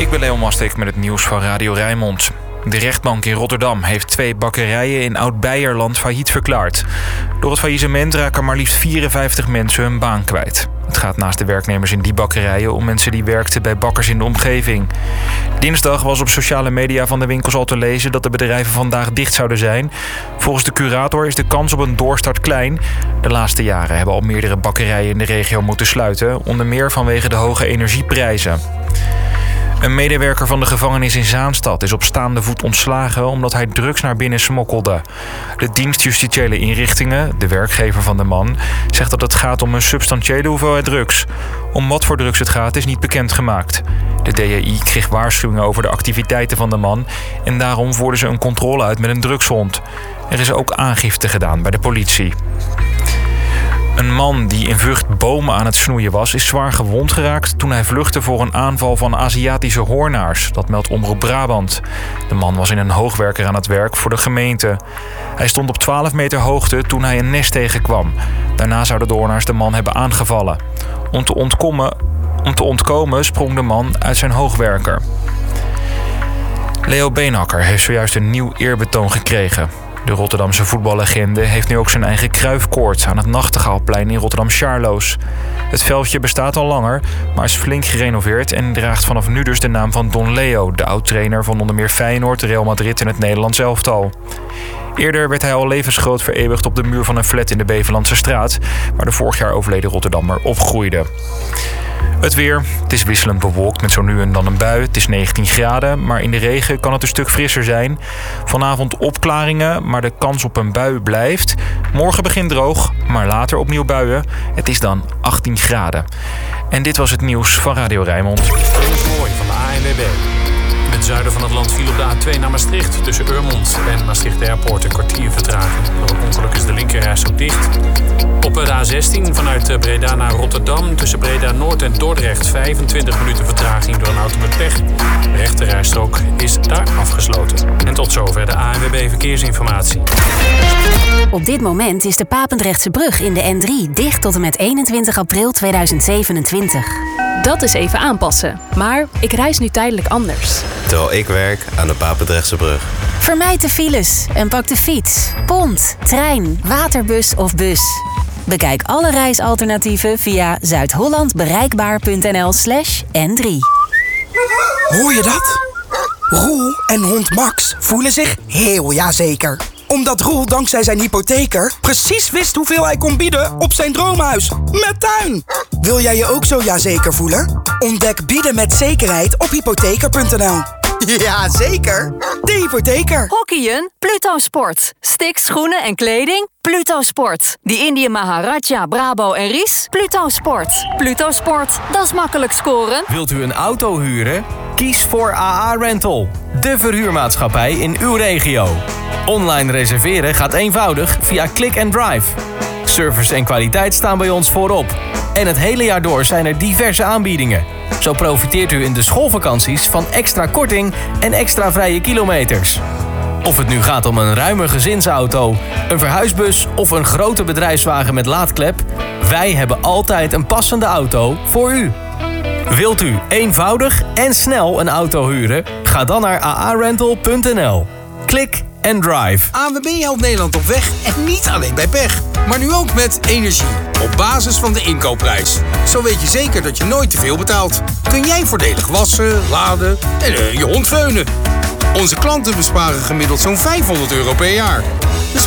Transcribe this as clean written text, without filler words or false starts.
Ik ben Leon Mastek met het nieuws van Radio Rijnmond. De rechtbank in Rotterdam heeft 2 bakkerijen in Oud-Beierland failliet verklaard. Door het faillissement raken maar liefst 54 mensen hun baan kwijt. Het gaat naast de werknemers in die bakkerijen om mensen die werkten bij bakkers in de omgeving. Dinsdag was op sociale media van de winkels al te lezen dat de bedrijven vandaag dicht zouden zijn. Volgens de curator is de kans op een doorstart klein. De laatste jaren hebben al meerdere bakkerijen in de regio moeten sluiten, onder meer vanwege de hoge energieprijzen. Een medewerker van de gevangenis in Zaanstad is op staande voet ontslagen omdat hij drugs naar binnen smokkelde. De dienst Justitiële Inrichtingen, de werkgever van de man, zegt dat het gaat om een substantiële hoeveelheid drugs. Om wat voor drugs het gaat is niet bekendgemaakt. De DJI kreeg waarschuwingen over de activiteiten van de man en daarom voerden ze een controle uit met een drugshond. Er is ook aangifte gedaan bij de politie. Een man die in Vught bomen aan het snoeien was, is zwaar gewond geraakt toen hij vluchtte voor een aanval van Aziatische hoornaars. Dat meldt Omroep Brabant. De man was in een hoogwerker aan het werk voor de gemeente. Hij stond op 12 meter hoogte toen hij een nest tegenkwam. Daarna zouden de hoornaars de man hebben aangevallen. Om te ontkomen sprong de man uit zijn hoogwerker. Leo Beenhakker heeft zojuist een nieuw eerbetoon gekregen. De Rotterdamse voetballegende heeft nu ook zijn eigen Cruyffkoord aan het Nachtegaalplein in Rotterdam-Charloes. Het veldje bestaat al langer, maar is flink gerenoveerd en draagt vanaf nu dus de naam van Don Leo, de oud-trainer van onder meer Feyenoord, Real Madrid en het Nederlands elftal. Eerder werd hij al levensgroot vereeuwigd op de muur van een flat in de Beverlandse straat, waar de vorig jaar overleden Rotterdammer opgroeide. Het weer. Het is wisselend bewolkt met zo nu en dan een bui. Het is 19 graden, maar in de regen kan het een stuk frisser zijn. Vanavond opklaringen, maar de kans op een bui blijft. Morgen begint droog, maar later opnieuw buien. Het is dan 18 graden. En dit was het nieuws van Radio Rijnmond. Dennis Mooi van de ANWB. In het zuiden van het land viel op de A2 naar Maastricht. Tussen Urmond en Maastricht Airport een kwartier vertraging. Door een ongeluk is de linkerreis ook dicht. Op de A16 vanuit Breda naar Rotterdam. Tussen Breda Noord en Dordrecht 25 minuten vertraging door een auto met pech. De rechterrijstrook is daar afgesloten. En tot zover de ANWB Verkeersinformatie. Op dit moment is de Papendrechtse brug in de N3 dicht tot en met 21 april 2027. Dat is even aanpassen. Maar ik reis nu tijdelijk anders. Terwijl ik werk aan de Papendrechtse brug. Vermijd de files en pak de fiets, pont, trein, waterbus of bus. Bekijk alle reisalternatieven via zuidhollandbereikbaar.nl/N3. Hoor je dat? Roel en hond Max voelen zich heel jazeker. Omdat Roel dankzij zijn hypotheker precies wist hoeveel hij kon bieden op zijn droomhuis. Met tuin! Wil jij je ook zo jazeker voelen? Ontdek bieden met zekerheid op hypotheker.nl. Ja, zeker. De hypotheker. Hockeyen? Pluto Sport. Sticks, schoenen en kleding? Pluto Sport. Die Indië Maharaja, Brabo en Ries? Pluto Sport. Pluto Sport, dat is makkelijk scoren. Wilt u een auto huren? Kies voor AA Rental. De verhuurmaatschappij in uw regio. Online reserveren gaat eenvoudig via Click and Drive. Service en kwaliteit staan bij ons voorop. En het hele jaar door zijn er diverse aanbiedingen. Zo profiteert u in de schoolvakanties van extra korting en extra vrije kilometers. Of het nu gaat om een ruime gezinsauto, een verhuisbus of een grote bedrijfswagen met laadklep, wij hebben altijd een passende auto voor u. Wilt u eenvoudig en snel een auto huren? Ga dan naar aarental.nl. Klik and drive. ANWB helpt Nederland op weg en niet alleen bij pech. Maar nu ook met energie. Op basis van de inkoopprijs. Zo weet je zeker dat je nooit te veel betaalt. Kun jij voordelig wassen, laden en je hond veunen. Onze klanten besparen gemiddeld zo'n €500 per jaar.